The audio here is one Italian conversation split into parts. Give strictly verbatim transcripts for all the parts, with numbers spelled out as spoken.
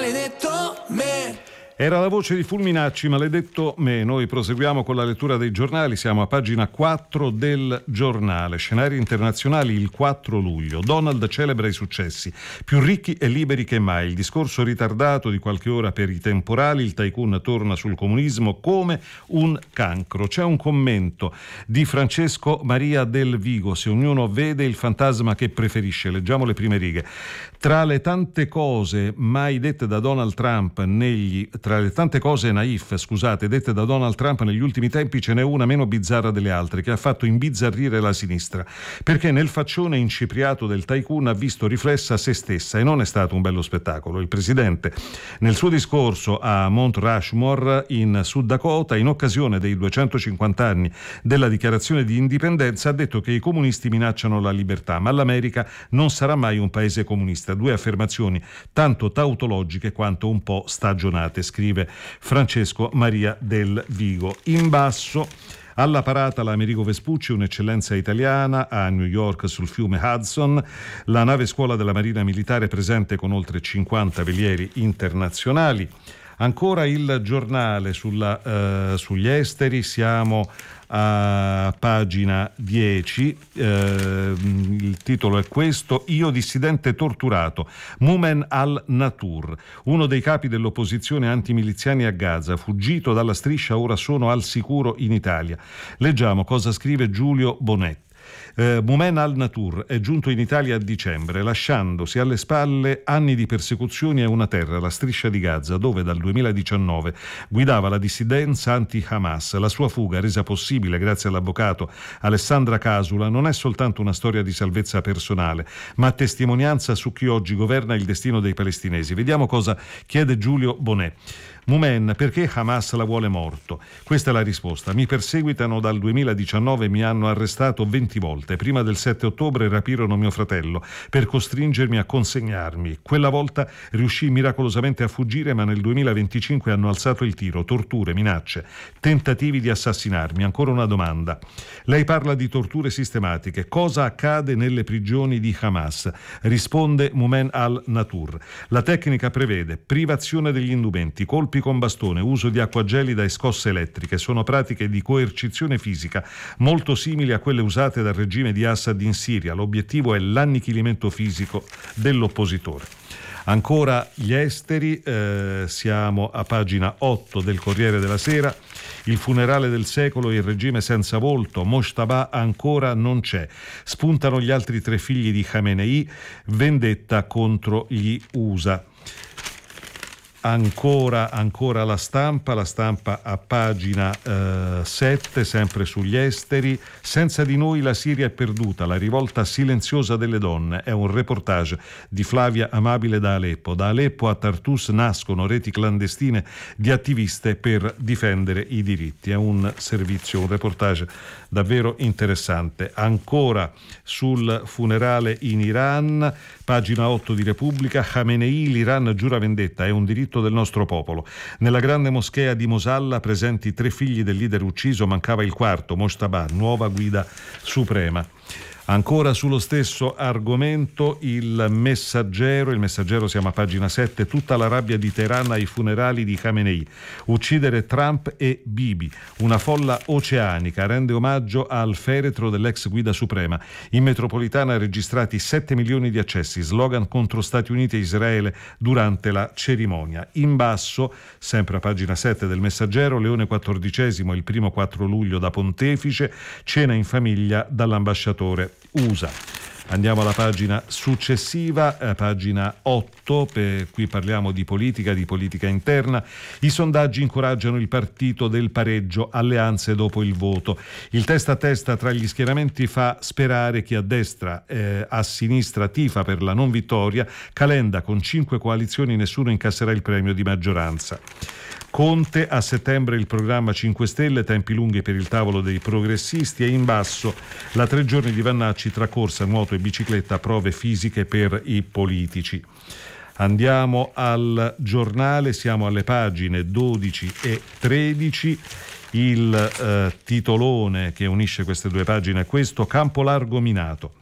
maledetto me. Era la voce di Fulminacci, maledetto me. Noi proseguiamo con la lettura dei giornali, siamo a pagina quattro del giornale. Scenari internazionali il quattro luglio. Donald celebra i successi, più ricchi e liberi che mai. Il discorso ritardato di qualche ora per i temporali, il tycoon torna sul comunismo come un cancro. C'è un commento di Francesco Maria del Vigo, se ognuno vede il fantasma che preferisce. Leggiamo le prime righe. Tra le tante cose mai dette da Donald Trump negli Tra le tante cose naif, scusate, dette da Donald Trump negli ultimi tempi, ce n'è una meno bizzarra delle altre che ha fatto imbizzarrire la sinistra, perché nel faccione incipriato del tycoon ha visto riflessa se stessa e non è stato un bello spettacolo. Il presidente, nel suo discorso a Mount Rushmore in Sud Dakota, in occasione dei duecentocinquanta anni della dichiarazione di indipendenza, ha detto che i comunisti minacciano la libertà, ma l'America non sarà mai un paese comunista. Due affermazioni tanto tautologiche quanto un po' stagionate, scrive Francesco Maria del Vigo. In basso, alla parata l'Americo Vespucci, un'eccellenza italiana, a New York sul fiume Hudson, la nave scuola della Marina Militare presente con oltre cinquanta velieri internazionali. Ancora il giornale sulla, uh, sugli esteri, siamo a pagina dieci, eh, il titolo è questo: Io dissidente torturato, Mumen al-Natur, uno dei capi dell'opposizione antimiliziani a Gaza, fuggito dalla striscia, ora sono al sicuro in Italia. Leggiamo cosa scrive Giulio Bonetti. Eh, Mumen al-Natur è giunto in Italia a dicembre, lasciandosi alle spalle anni di persecuzioni e una terra, la striscia di Gaza, dove dal duemiladiciannove guidava la dissidenza anti-Hamas. La sua fuga, resa possibile grazie all'avvocato Alessandra Casula, non è soltanto una storia di salvezza personale, ma testimonianza su chi oggi governa il destino dei palestinesi. Vediamo cosa chiede Giulio Bonet. Mumen, perché Hamas la vuole morto? Questa è la risposta. Mi perseguitano dal duemiladiciannove e mi hanno arrestato venti volte. Prima del sette ottobre rapirono mio fratello per costringermi a consegnarmi. Quella volta riuscì miracolosamente a fuggire, ma nel duemilaventicinque hanno alzato il tiro. Torture, minacce, tentativi di assassinarmi. Ancora una domanda. Lei parla di torture sistematiche. Cosa accade nelle prigioni di Hamas? Risponde Mumen al-Natur. La tecnica prevede privazione degli indumenti, colpi con bastone, uso di acqua gelida e scosse elettriche. Sono pratiche di coercizione fisica molto simili a quelle usate dal regime di Assad in Siria. L'obiettivo è l'annichilimento fisico dell'oppositore. Ancora gli esteri, eh, siamo a pagina otto del Corriere della Sera. Il funerale del secolo, il regime senza volto, Mojtaba ancora non c'è. Spuntano gli altri tre figli di Khamenei, vendetta contro gli U S A. Ancora, ancora la stampa, la stampa a pagina eh, sette, sempre sugli esteri. Senza di noi la Siria è perduta, la rivolta silenziosa delle donne. È un reportage di Flavia Amabile da Aleppo. Da Aleppo a Tartus nascono reti clandestine di attiviste per difendere i diritti. È un servizio, un reportage davvero interessante. Ancora sul funerale in Iran, pagina otto di Repubblica. Khamenei, l'Iran giura vendetta, è un diritto del nostro popolo. Nella grande moschea di Mosalla, presenti tre figli del leader ucciso, mancava il quarto, Mojtaba, nuova guida suprema. Ancora sullo stesso argomento il Messaggero, il Messaggero siamo a pagina sette, tutta la rabbia di Teheran ai funerali di Khamenei, uccidere Trump e Bibi, una folla oceanica rende omaggio al feretro dell'ex guida suprema. In metropolitana registrati sette milioni di accessi, slogan contro Stati Uniti e Israele durante la cerimonia. In basso, sempre a pagina sette del Messaggero, Leone quattordicesimo il primo quattro luglio da pontefice, cena in famiglia dall'ambasciatore U S A. Andiamo alla pagina successiva, eh, pagina otto, per, qui parliamo di politica, di politica interna. I sondaggi incoraggiano il partito del pareggio, alleanze dopo il voto. Il testa a testa tra gli schieramenti fa sperare chi a destra, eh, a sinistra tifa per la non vittoria. Calenda, con cinque coalizioni nessuno incasserà il premio di maggioranza. Conte, a settembre il programma cinque Stelle, tempi lunghi per il tavolo dei progressisti, e in basso la tre giorni di Vannacci tra corsa, nuoto e bicicletta, prove fisiche per i politici. Andiamo al giornale, siamo alle pagine dodici e tredici. Il eh, titolone che unisce queste due pagine è questo: campo largo minato.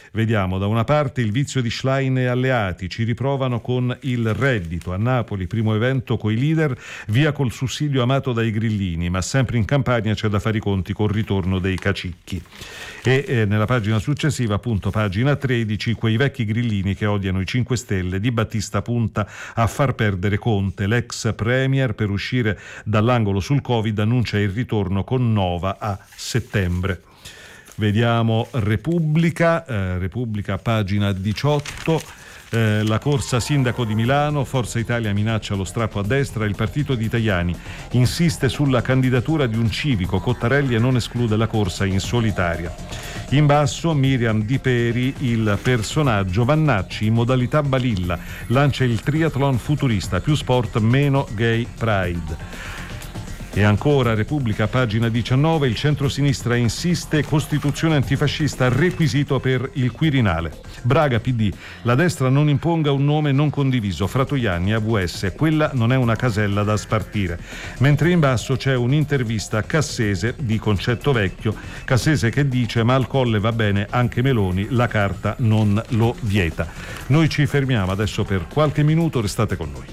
Vediamo, da una parte il vizio di Schlein e alleati, ci riprovano con il reddito. A Napoli, primo evento coi leader, via col sussidio amato dai grillini, ma sempre in Campania c'è da fare i conti col ritorno dei cacicchi. E eh, nella pagina successiva, appunto pagina tredici, quei vecchi grillini che odiano i cinque Stelle. Di Battista punta a far perdere Conte. L'ex premier, per uscire dall'angolo sul Covid, annuncia il ritorno con Nova a settembre. Vediamo Repubblica, eh, Repubblica pagina diciotto, eh, la corsa sindaco di Milano, Forza Italia minaccia lo strappo a destra, il partito di Tajani insiste sulla candidatura di un civico, Cottarelli, e non esclude la corsa in solitaria. In basso Miriam Di Peri, il personaggio Vannacci in modalità balilla, lancia il triathlon futurista, più sport, meno gay pride. E ancora Repubblica, pagina diciannove, il centrosinistra insiste, Costituzione antifascista requisito per il Quirinale. Braga P D, la destra non imponga un nome non condiviso, Fratoianni A V S, quella non è una casella da spartire. Mentre in basso c'è un'intervista a Cassese di Concetto Vecchio, Cassese che dice ma al Colle va bene anche Meloni, la carta non lo vieta. Noi ci fermiamo adesso per qualche minuto, restate con noi.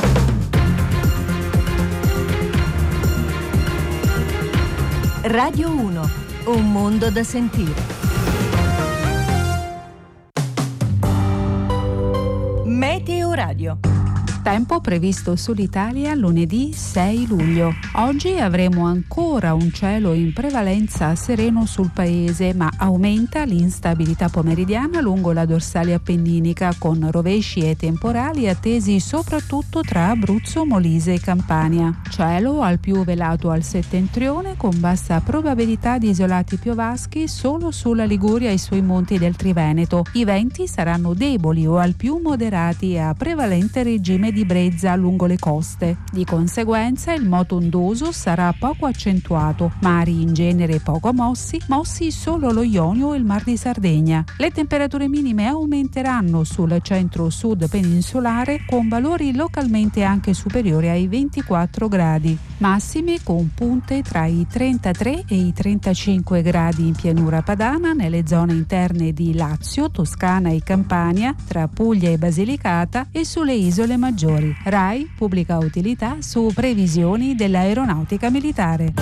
Radio uno, un mondo da sentire. Meteo Radio. Tempo previsto sull'Italia lunedì sei luglio. Oggi avremo ancora un cielo in prevalenza sereno sul paese, ma aumenta l'instabilità pomeridiana lungo la dorsale appenninica, con rovesci e temporali attesi soprattutto tra Abruzzo, Molise e Campania. Cielo al più velato al settentrione, con bassa probabilità di isolati piovaschi solo sulla Liguria e sui monti del Triveneto. I venti saranno deboli o al più moderati a prevalente regime di brezza lungo le coste. Di conseguenza il moto ondoso sarà poco accentuato, mari in genere poco mossi, mossi solo lo Ionio e il Mar di Sardegna. Le temperature minime aumenteranno sul centro-sud peninsulare, con valori localmente anche superiori ai ventiquattro gradi, massimi con punte tra i trentatré e i trentacinque gradi in pianura padana, nelle zone interne di Lazio, Toscana e Campania, tra Puglia e Basilicata e sulle isole maggiori. RAI pubblica utilità su previsioni dell'aeronautica militare.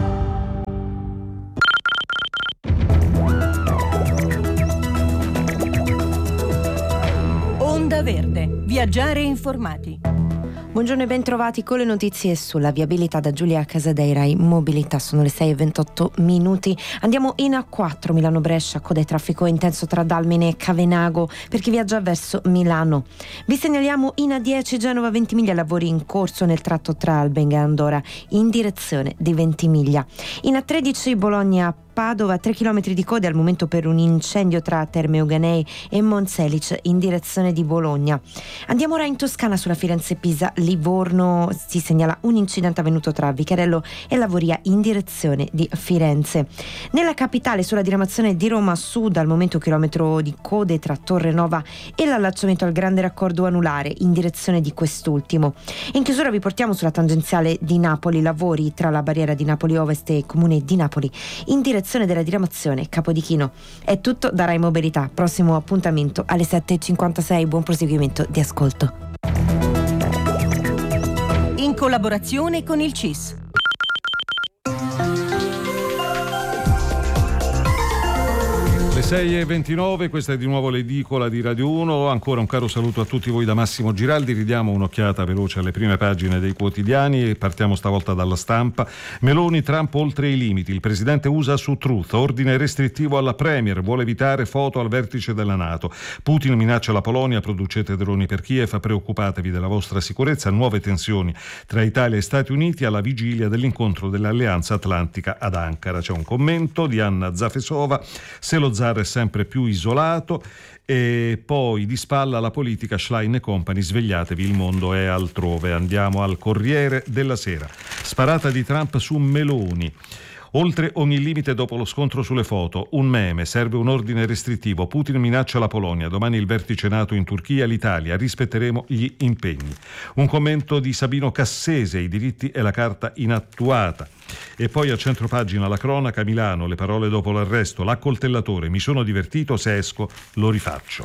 Onda Verde, viaggiare informati. Buongiorno e ben trovati con le notizie sulla viabilità da Giulia Casadei, Rai Mobilità. Sono le sei e ventotto minuti. Andiamo in A quattro Milano-Brescia, coda e traffico intenso tra Dalmine e Cavenago per chi viaggia verso Milano. Vi segnaliamo in A dieci Genova Ventimiglia, lavori in corso nel tratto tra Albenga e Andora in direzione di Ventimiglia. In A tredici Bologna Padova, tre chilometri di code al momento per un incendio tra Terme Euganei e Monselice in direzione di Bologna. Andiamo ora in Toscana, sulla Firenze-Pisa Livorno si segnala un incidente avvenuto tra Vicariello e Lavoria in direzione di Firenze. Nella capitale, sulla diramazione di Roma Sud, al momento chilometro di code tra Torre Nova e l'allacciamento al grande raccordo anulare in direzione di quest'ultimo. In chiusura vi portiamo sulla tangenziale di Napoli, lavori tra la barriera di Napoli Ovest e il comune di Napoli in direzione della diramazione Capodichino. È tutto da Rai Mobilità. Prossimo appuntamento alle sette e cinquantasei. Buon proseguimento di ascolto. In collaborazione con il C I S. Le sei e ventinove, questa è di nuovo l'edicola di Radio uno. Ancora un caro saluto a tutti voi da Massimo Giraldi. Ridiamo un'occhiata veloce alle prime pagine dei quotidiani e partiamo stavolta dalla Stampa. Meloni, Trump oltre i limiti. Il presidente U S A su Truth, ordine restrittivo alla Premier, vuole evitare foto al vertice della NATO. Putin minaccia la Polonia, producete droni per Kiev, preoccupatevi della vostra sicurezza. Nuove tensioni tra Italia e Stati Uniti alla vigilia dell'incontro dell'Alleanza Atlantica ad Ankara. C'è un commento di Anna Zafesova: se lo zar è sempre più isolato. E poi di spalla la politica, Schlein e compagni, svegliatevi, il mondo è altrove. Andiamo al Corriere della Sera. Sparata di Trump su Meloni. Oltre ogni limite dopo lo scontro sulle foto, un meme, serve un ordine restrittivo, Putin minaccia la Polonia, domani il vertice NATO in Turchia, l'Italia, rispetteremo gli impegni. Un commento di Sabino Cassese, i diritti e la carta inattuata. E poi a centropagina la cronaca, Milano, le parole dopo l'arresto, l'accoltellatore, mi sono divertito, se esco lo rifaccio.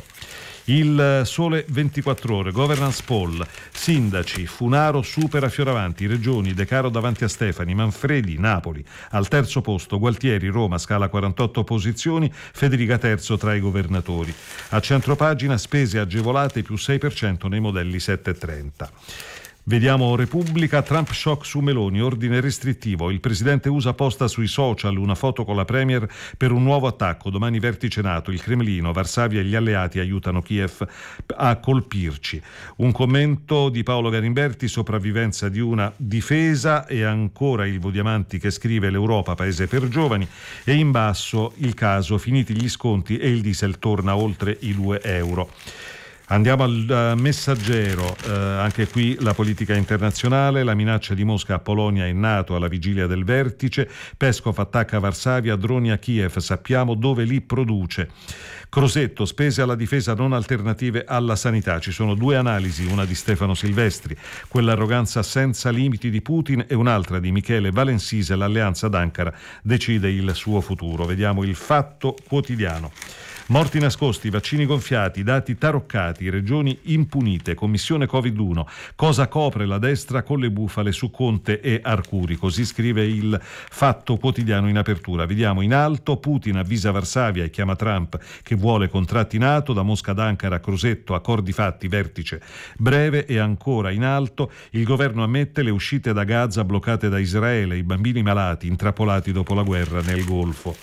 Il Sole ventiquattro Ore, governance poll, sindaci, Funaro supera Fioravanti, regioni, De Caro davanti a Stefani, Manfredi, Napoli, al terzo posto, Gualtieri, Roma, scala quarantotto posizioni, Federica terzo tra i governatori. A centropagina spese agevolate più sei per cento nei modelli sette e trenta. Vediamo Repubblica, Trump shock su Meloni, ordine restrittivo, il presidente U S A posta sui social una foto con la premier per un nuovo attacco, domani vertice NATO, il Cremlino, Varsavia e gli alleati aiutano Kiev a colpirci. Un commento di Paolo Garimberti, sopravvivenza di una difesa, e ancora il Vodiamanti che scrive l'Europa paese per giovani, e in basso il caso, finiti gli sconti e il diesel torna oltre i due euro. Andiamo al uh, Messaggero, uh, anche qui la politica internazionale, la minaccia di Mosca a Polonia e NATO alla vigilia del vertice, Peskov attacca Varsavia, droni a Kiev, sappiamo dove li produce. Crosetto, spese alla difesa non alternative alla sanità, ci sono due analisi, una di Stefano Silvestri, quell'arroganza senza limiti di Putin, e un'altra di Michele Valensise, l'alleanza d'Ankara decide il suo futuro. Vediamo il Fatto Quotidiano. Morti nascosti, vaccini gonfiati, dati taroccati, regioni impunite, commissione Covid uno, cosa copre la destra con le bufale su Conte e Arcuri, così scrive il Fatto Quotidiano in apertura. Vediamo in alto, Putin avvisa Varsavia e chiama Trump che vuole contratti NATO, da Mosca ad Ankara, Crosetto, accordi fatti, vertice breve, e ancora in alto, il governo ammette le uscite da Gaza bloccate da Israele, i bambini malati intrappolati dopo la guerra nel Golfo.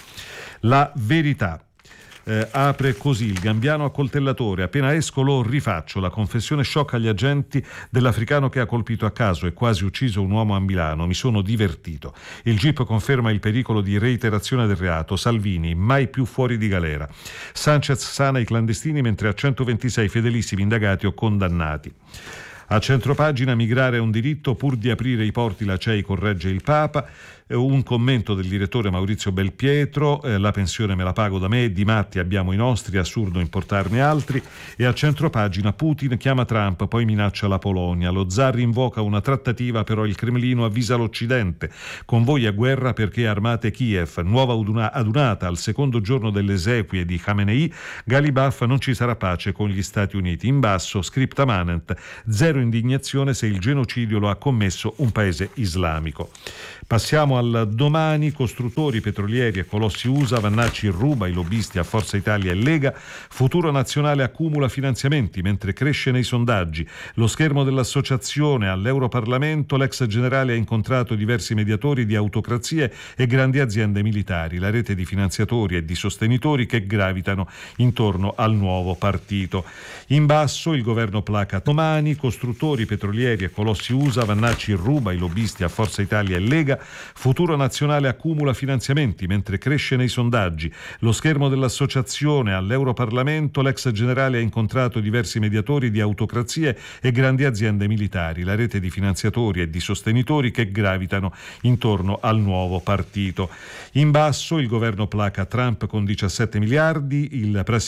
La Verità. Eh, apre così: il Gambiano accoltellatore, appena esco lo rifaccio, la confessione sciocca agli agenti dell'africano che ha colpito a caso e quasi ucciso un uomo a Milano, mi sono divertito. Il G I P conferma il pericolo di reiterazione del reato, Salvini mai più fuori di galera. Sanchez sana i clandestini mentre ha centoventisei fedelissimi indagati o condannati. A centropagina, migrare è un diritto, pur di aprire i porti la C E I corregge il Papa. Un commento del direttore Maurizio Belpietro, eh, la pensione me la pago da me, di matti abbiamo i nostri, assurdo importarne altri. E a centropagina, Putin chiama Trump, poi minaccia la Polonia, lo zar invoca una trattativa, però il Cremlino avvisa l'Occidente, convogli a guerra perché armate Kiev, nuova aduna- adunata al secondo giorno delle esequie di Khamenei, Galibaf, non ci sarà pace con gli Stati Uniti. In basso, scripta manent, zero indignazione se il genocidio lo ha commesso un paese islamico. Passiamo al Domani, costruttori, petrolieri e colossi U S A, Vannacci ruba i lobbisti a Forza Italia e Lega, Futuro Nazionale accumula finanziamenti mentre cresce nei sondaggi, lo schermo dell'associazione all'Europarlamento, l'ex generale ha incontrato diversi mediatori di autocrazie e grandi aziende militari, la rete di finanziatori e di sostenitori che gravitano intorno al nuovo partito. In basso, il governo placa Domani, costruttori, petrolieri e colossi U S A, Vannacci ruba i lobbisti a Forza Italia e Lega, Futuro Nazionale accumula finanziamenti mentre cresce nei sondaggi, lo schermo dell'associazione all'Europarlamento, l'ex generale ha incontrato diversi mediatori di autocrazie e grandi aziende militari, la rete di finanziatori e di sostenitori che gravitano intorno al nuovo partito. In basso, il governo placa Trump con diciassette miliardi, il press